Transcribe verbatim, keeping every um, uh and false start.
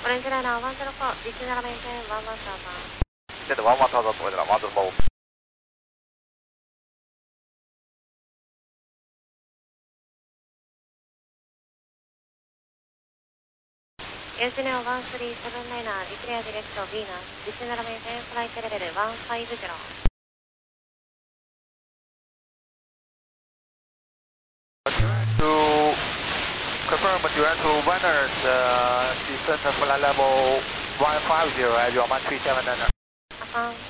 Orange Liner one zero four, Victoria maintain one one thousand. Then one one thousand with one zero four. Engineer one three seven niner, declare direction Venus, Victoria maintain flight level one five zero. To confirm, you want to Venus, uh, descent flight level one five zero at your one three seven niner. Affirm.